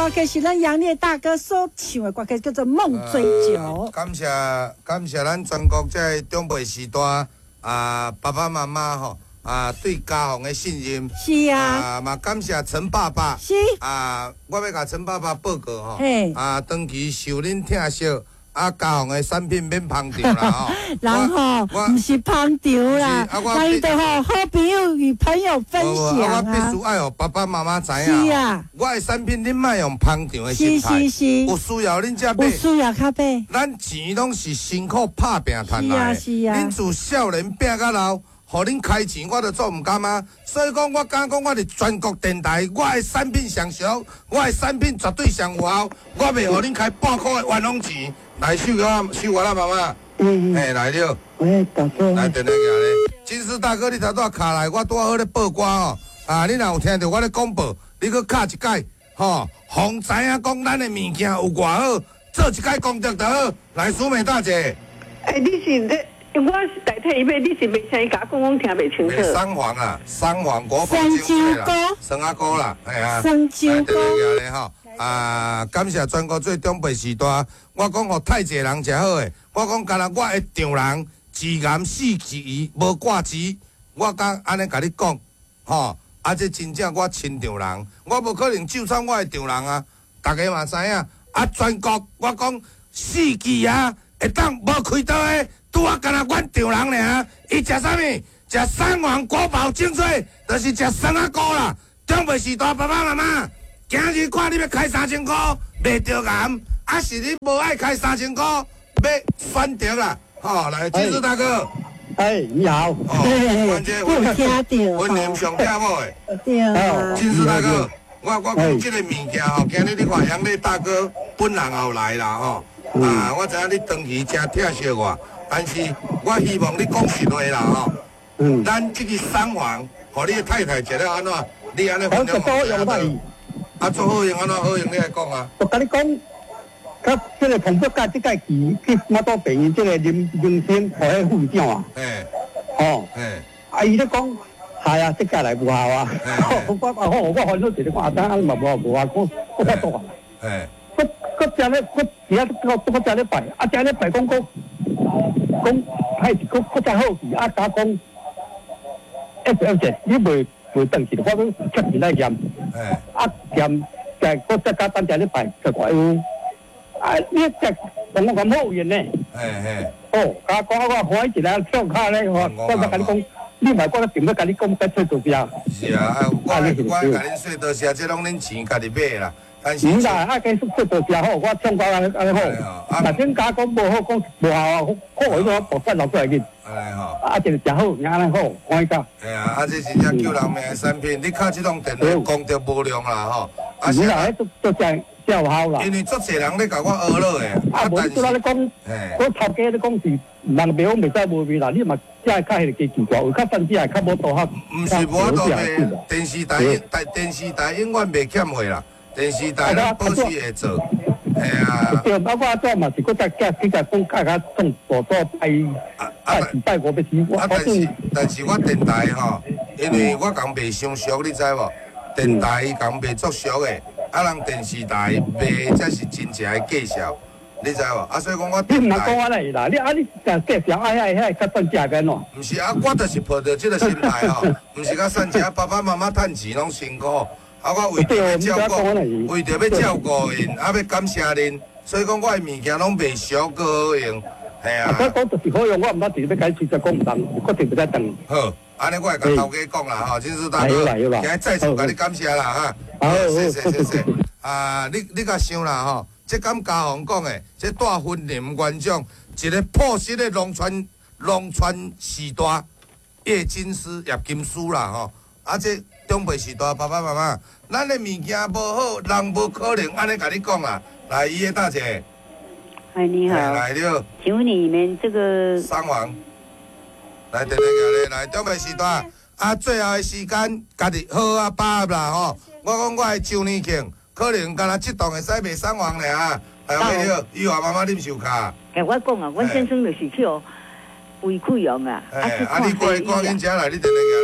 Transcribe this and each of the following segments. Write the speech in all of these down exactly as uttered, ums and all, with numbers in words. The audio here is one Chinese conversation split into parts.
歌曲是咱杨烈大哥所唱的歌曲，叫做《梦追酒》。 呃、感谢感谢咱全国这长辈时代啊，爸爸妈妈吼啊，对家乡的信任。 是啊。 啊，嘛感谢陈爸爸。 是。 啊，我要甲陈爸爸报告吼。 嘿。 啊，长期受恁疼惜。啊，家乡的产品免捧场啦吼， 然后不是捧场啦，那伊就吼好朋友与朋友分享啊。 我必须爱互爸爸妈妈知影。 是啊。 我的产品恁莫用捧场的心态。 是是是。 有需要恁才买。 有需要较买。 咱钱拢是辛苦拍拼赚来的。 是啊是啊。 恁自少年拼到老，互恁开钱我都做唔甘啊。所以讲，我敢讲，我伫全国电台，我的产品上俗，我的产品绝对上有效，我袂互恁开半块的冤枉钱。来，秀我秀我啦，妈妈。嗯。哎，来了。 喂，大哥。 来，电话行咧。金丝大哥，你头拄卡来，我拄好咧报歌哦。啊，你若有听到我咧广播，你搁卡一解，吼，互知影讲咱的物件有偌好，做一解功德就好。来，苏美大姐。 哎，你是咧？我是代替伊买，你是袂听伊甲讲，我听袂清楚。 三黄啊，三黄国宝生椒糕， 生阿哥啦，系啊。 生椒糕。 来，电话咧吼。啊！感谢全国最长辈时代，我讲互太济人食好诶。我讲干那我的丈人自言四季无挂枝，我敢安尼甲你讲，吼！啊，这真正我亲丈人，我无可能就算我的丈人啊，大家嘛知影。啊，全国我讲四季啊，会当无开刀诶，拄啊干那阮丈人尔。伊食啥物？食三王国宝精髓，就是食生阿哥啦。长辈时代，爸爸妈妈。今日看你要开三千块，卖着癌，还是你无爱开三千块，要选择啦。好，来，金丝大哥。 哎，你好。 哦，这有听到。 婚姻上听无诶。 对啊。 金丝大哥，我我讲这个物件吼，今日你看杨丽大哥本人也有来啦吼。啊，我知影你长期真疼惜我，但是我希望你讲实话啦吼。嗯。咱这个三王，互你的太太食了安怎？你安尼分享我。啊，做好用安怎好用？你来讲啊！ 我甲你讲，甲这个同福甲这个期去马多病院这个林林生和迄副长啊。 诶。 哦。 诶。 啊，伊咧讲，系啊，这个来无效啊。我我我我烦恼一个，我阿当嘛无无啊，我我发多啊。 诶。 我我正咧，我而家我我正咧拜，啊正咧拜讲讲，讲还是我我真好奇，啊加讲，一一只你袂。袂当时，我都出钱来验，啊验在我再加单只咧摆就怪有，啊你只同我咁好用呢？ 嘿嘿。 哦，甲讲我欢喜一下跳卡咧，我我甲你讲，你咪我定要甲你讲得出做啥？ 是啊，啊我我甲恁说多谢，这拢恁钱家己买啦。但是是啦，啊继续做做啥好，我唱歌安尼安尼好。但真假讲无好，讲无效啊，好我个部分留出来嘅。 哎吼， 啊，就是食好，安尼好，欢喜。 哎呀，啊，这真正救人命的产品，你靠这种电话功德无量啦吼。 啊，是啦，都都真有效啦。 因为足侪人咧甲我学了诶。 啊，无拄仔咧讲，我头家咧讲是人袂好袂使无味啦，你嘛只系较迄个奇奇怪，有较甚至系较无多较。 毋是无多卖，电视台台电视台永远袂欠货啦，电视台咱保持会做。哎呀， 对，啊，我做嘛是，我再加几个讲较较种多多拜拜四拜五要时，我但是但是我电台吼，因为我讲卖伤俗，你知无？电台伊讲卖足俗诶，啊，人电视台卖才是真正诶介绍，你知无？啊，所以讲我电台。你唔讲安尼啦，你啊你讲介绍哎哎哎，较算价个喏。 毋是啊，我就是抱着这个心态吼，毋是较算钱，爸爸妈妈趁钱拢辛苦。啊！我为着要照顾，为着要照顾因，啊要感谢恁，所以讲我诶物件拢袂俗个好用，系啊。 我讲就是好用，我毋捌直接解释就讲唔通，我定不再等。 好，安尼我会甲头家讲啦，吼，金丝大哥，今日再次甲你感谢啦，哈。好，谢谢谢谢。啊，你你甲想啦，吼，即敢家行讲诶，即大婚林院长，一个朴实诶农村农村时代叶金丝叶金丝啦，吼，啊即。长辈时代，爸爸妈妈，咱的物件无好，人无可能安尼甲你讲啦。来，伊个大姐。 哎，你好。 来了。 请问你们这个。 三王。来，电话过来，来，长辈时代，啊，最后的时间，家己好啊把握啦吼。我讲我的周年庆，可能敢若这档会使卖三王尔。来，来了，伊话妈妈啉手卡。 哎，我讲啊，阮先生就是去哦，胃溃疡啊。 哎，啊，你过来赶紧食来，你电话过来。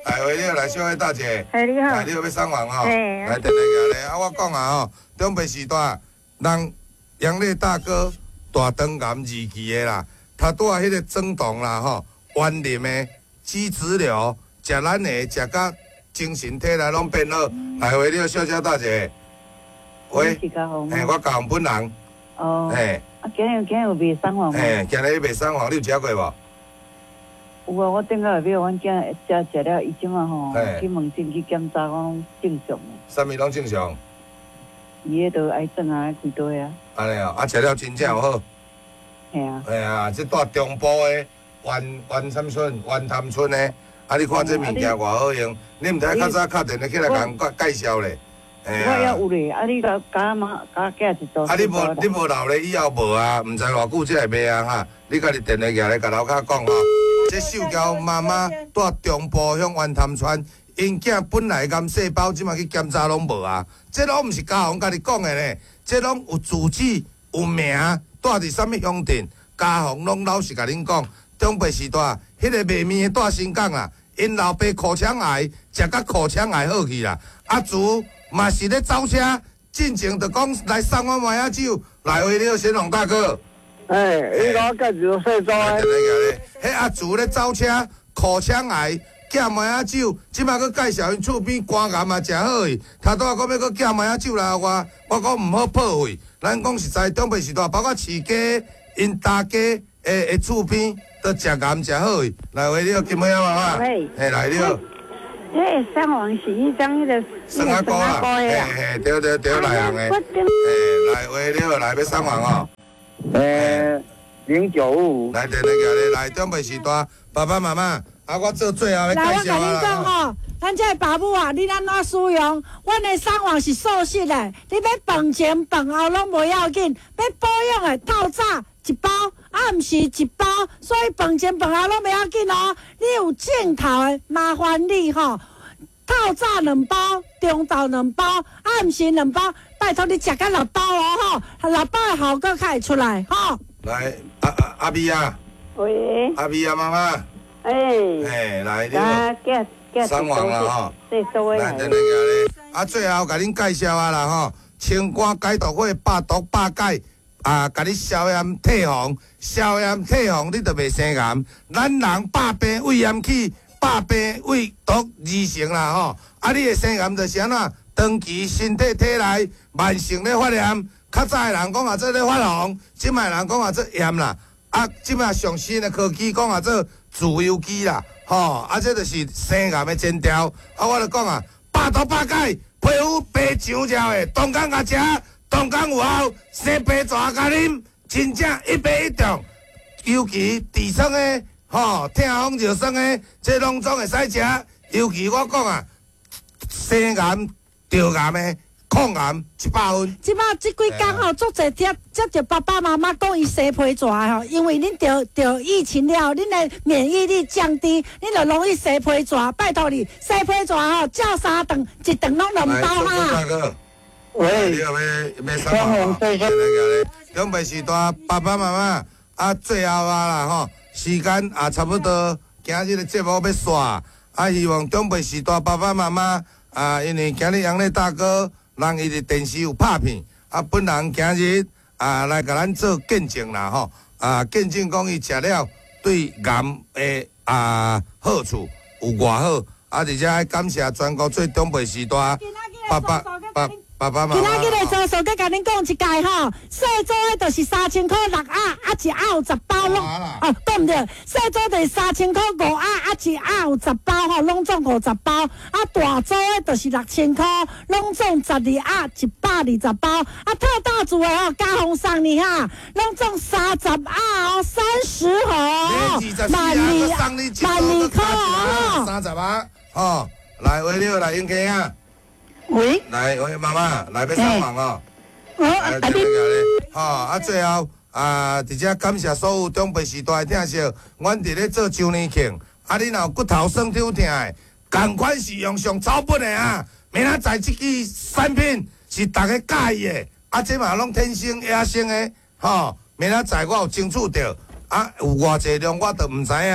来，喂，你好，来，小慧大姐。 哎，你好。 来，你好，要送房吼。 哎。 来，电话过来。啊，我讲啊吼，中北时代，人杨烈大哥大肠癌二期的啦，他拄啊迄个肿胀啦吼，顽林的脂质瘤，食咱的食甲精神体力拢变好。来，喂，你好，小姐大姐。喂。 是嘉宏。 嘿，我嘉宏本人。 哦。 嘿。 啊，今日今日有卖送房吗？ 嘿，今日你卖送房，你有食过无？ 有啊，我顶下下晡阮囝食食了，伊即马吼去问诊去检查，讲正常。 啥物拢正常？ 伊迄个癌症啊，几多啊？ 安尼哦，啊，食了真正有好。 系啊。 系啊，即住中部的湾湾山村、湾潭村的，啊，你看这物件偌好用，你毋知较早敲电话起来甲人介介绍咧。 我也有咧，啊，你甲甲妈甲寄一组。 啊，你无你无留咧，以后无啊，毋知偌久才会卖啊哈。你家己电话举来甲楼骹讲吼，这秀娇妈妈住中部乡湾潭村，因囝本来癌细胞，即马去检查拢无啊。这拢毋是家宏家己讲的咧，这拢有住址、有名，住伫啥物乡镇，家宏拢老实甲恁讲。中北时代，迄个卖面的住新港啦，因老爸口腔癌，食甲口腔癌好去啦。阿祖嘛是咧走车，进前就讲来送我麻仔酒，来回你好，先龙大哥。 哎，伊甲我介绍细组来， 诶。 电话举咧，迄阿祖咧走车，口腔癌。寄麻仔酒，即摆佫介绍因厝边肝癌嘛，诚好去。头拄仔讲要佫寄麻仔酒来我，我讲毋好破费。咱讲实在，中北时代包括饲鸡、因大家诶诶厝边都食癌诚好去。来，喂，你好，金妹仔妈妈。 喂。 嘿，来你好。 迄上网是迄张迄个生阿哥啊，嘿嘿，对对对，内行诶。嘿，来，喂，你好，来要送房哦。 诶，零九五。 来，电话举咧，来，中北时代爸爸妈妈。啊！我做最后的介绍啊！ 来，我甲恁讲吼，咱这爸母啊，你安怎使用？阮的送网是素食的，你要饭前饭后拢无要紧，要保养的透早一包，啊，毋是一包，所以饭前饭后拢袂要紧哦。你有镜头的，麻烦你吼，透早两包，中昼两包，啊，毋是两包，拜托你食到六包哦吼，六包的效果才会出来吼。 来，阿阿阿咪啊， 喂， 阿咪啊，妈妈。 哎， 嘿，来你好，送完啦吼，来电话举咧，啊，最后甲恁介绍啊啦吼，清肝解毒火，百毒百解，啊，甲你消炎退红，消炎退红，你就袂生癌。咱人百病胃炎起，百病胃毒二成啦吼，啊，你会生癌就是安怎？长期身体体内慢性咧发炎，较早的人讲啊，做咧发红，即摆人讲啊，做炎啦，啊，即摆上新的科技讲啊，做自由基啦，吼，啊，这就是生癌的前兆。啊，我就讲啊，百毒百解，皮肤白上焦的，当工甲食，当工有效，生白蛇甲啉，真正一白一中。尤其痔疮的，吼，痛风热酸的，这拢总会使食。尤其我讲啊，生癌、着癌的。抗癌一百分。 即摆即几工吼，足侪接接着爸爸妈妈讲伊洗皮蛇吼，因为恁得得疫情了，恁的免疫力降低，恁就容易洗皮蛇。拜托你，洗皮蛇吼，照三顿，一顿拢两包哈。 喂，你后要要送房哦？中北时代爸爸妈妈啊，最后啊啦吼，时间啊差不多，今日的节目要煞，啊，希望中北时代爸爸妈妈啊，因为今日杨丽大哥。人伊伫电视有拍片，啊，本人今日啊来甲咱做见证啦吼，啊，见证讲伊食了对癌的啊好处有偌好，啊，而且感谢全国最中北时代爸爸爸爸爸妈妈。 今仔日的做数，佮甲恁讲一届吼，细组的就是三千块六盒，啊一盒有十包拢，哦，对毋对？细组就是三千块五盒，啊一盒有十包吼，拢总五十包。啊大组的就是六千块，拢总十二盒，一百二十包。啊特大组的吼，加红送你哈，拢总三十盒哦，三十盒，万二万二块哦， 三十盒，哦，来，喂，你好，来英哥啊。 喂， 来，喂，妈妈，来要送房哦。 哦， 来，电话咧，吼，啊，最后啊，直接感谢所有中北时代的听众，阮伫咧做周年庆，啊，你若有骨头酸痛痛的，赶快是用上草本的啊，明仔载即支产品是大家介意的，啊，这嘛拢天生野生的，吼，明仔载我有争取到，啊，有偌济量我都毋知影，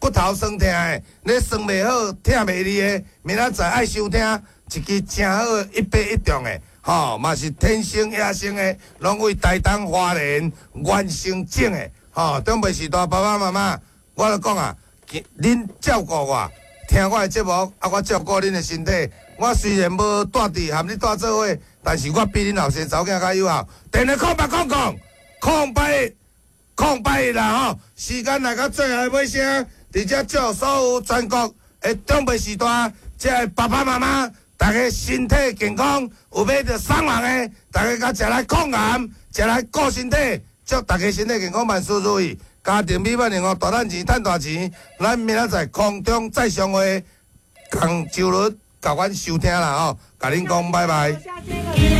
骨头酸痛的，你酸袂好、疼袂离的，明仔载爱收听一支正好的一百一中的，吼、哦，嘛是天生野生的，拢为台东花莲原生种的，吼、哦，长辈时代爸爸妈妈，我咧讲啊，恁照顾我，听我的节目，啊，我照顾恁的身体。我虽然无住伫含你住做伙，但是我比恁后生查某囝较友好。电话空白空空，空白空白啦吼！时间来到最后尾声，伫遮祝所有全国的长辈时代，即个爸爸妈妈，大家身体健康，有买着送人的，大家甲食来抗癌，食来顾身体，祝大家身体健康，万事如意，家庭美满幸福，大赚钱，赚大钱。咱明仔载空中再相会，共周日。甲阮收听啦吼，甲恁讲拜拜。